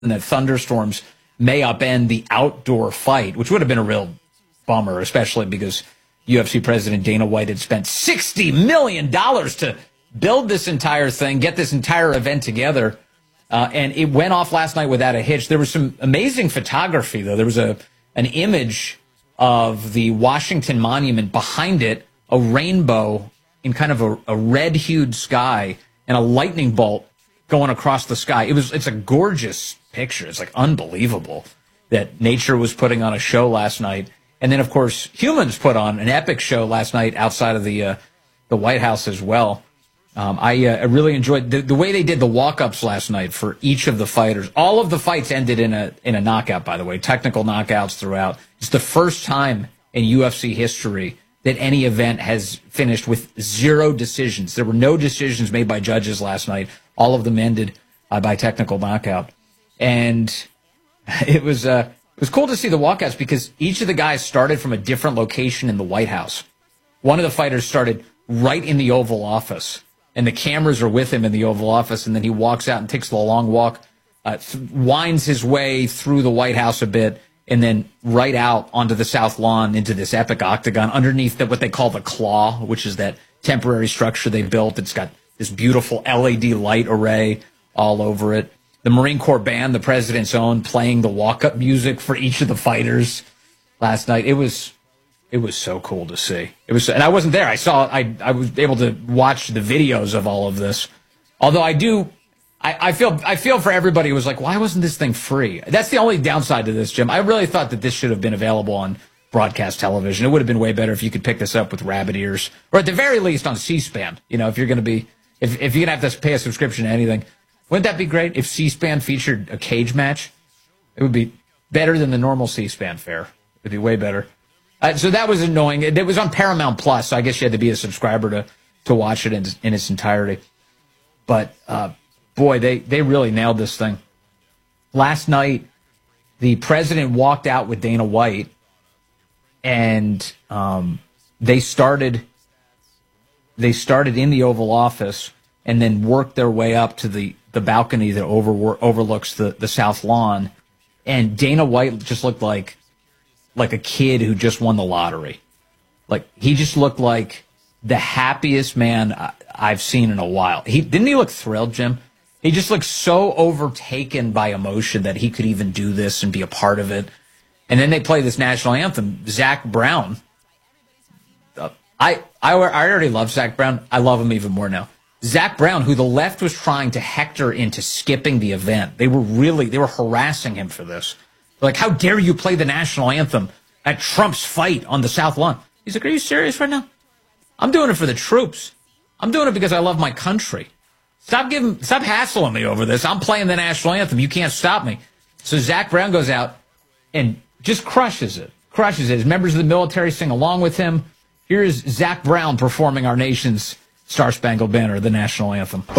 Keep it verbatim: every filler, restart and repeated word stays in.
that thunderstorms may upend the outdoor fight, which would have been a real bummer, especially because U F C President Dana White had spent sixty million dollars to build this entire thing, get this entire event together. Uh, and it went off last night without a hitch. There was some amazing photography, though. There was a an image of the Washington Monument, behind it, a rainbow in kind of a, a red-hued sky and a lightning bolt going across the sky. It was it's a gorgeous picture. It's like unbelievable that nature was putting on a show last night. And then, of course, humans put on an epic show last night outside of the uh, the White House as well. Um, I, uh, I really enjoyed the, the way they did the walk-ups last night for each of the fighters. All of the fights ended in a in a knockout, by the way, technical knockouts throughout. It's the first time in U F C history that any event has finished with zero decisions. There were no decisions made by judges last night. All of them ended uh, by technical knockout. And it was uh, it was cool to see the walkouts because each of the guys started from a different location in the White House. One of the fighters started right in the Oval Office, and the cameras are with him in the Oval Office, and then he walks out and takes the long walk, uh, winds his way through the White House a bit, and then right out onto the South Lawn into this epic octagon underneath the, what they call the Claw, which is that temporary structure they built. It's got this beautiful L E D light array all over it. The Marine Corps band, the president's own, playing the walk-up music for each of the fighters last night. It was it was so cool to see. It was, and I wasn't there. I saw. I I was able to watch the videos of all of this. Although I do. I, I feel I feel for everybody who was like, why wasn't this thing free? That's the only downside to this, Jim. I really thought that this should have been available on broadcast television. It would have been way better if you could pick this up with rabbit ears, or at the very least on C-SPAN. You know, if you're going to be, if if you're going to have to pay a subscription to anything, wouldn't that be great if C-SPAN featured a cage match? It would be better than the normal C-SPAN fare. It'd be way better. Uh, so that was annoying. It, it was on Paramount Plus, so I guess you had to be a subscriber to to watch it in, in its entirety. But uh, boy, they, they really nailed this thing. Last night, the president walked out with Dana White, and um, they started they started in the Oval Office and then worked their way up to the, the balcony that over, overlooks the, the South Lawn. And Dana White just looked like like a kid who just won the lottery. Like, he just looked like the happiest man I, I've seen in a while. He didn't he look thrilled, Jim? He just looked so overtaken by emotion that he could even do this and be a part of it. And then they play this national anthem. Zach Brown. Uh, I, I, I already love Zach Brown. I love him even more now. Zach Brown, who the left was trying to hector into skipping the event. They were really, they were harassing him for this. Like, how dare you play the national anthem at Trump's fight on the South Lawn? He's like, are you serious right now? I'm doing it for the troops. I'm doing it because I love my country. Stop giving, stop hassling me over this. I'm playing the national anthem. You can't stop me. So Zach Brown goes out and just crushes it. Crushes it. His members of the military sing along with him. Here's Zach Brown performing our nation's Star Spangled Banner, the national anthem.